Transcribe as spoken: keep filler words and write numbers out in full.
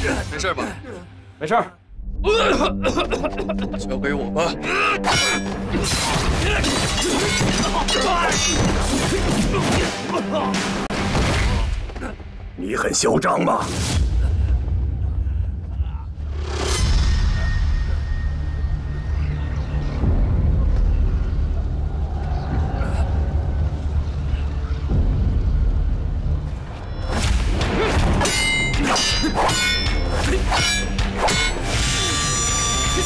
没事吧？ 没事儿。 交给我吧。 你很嚣张吗？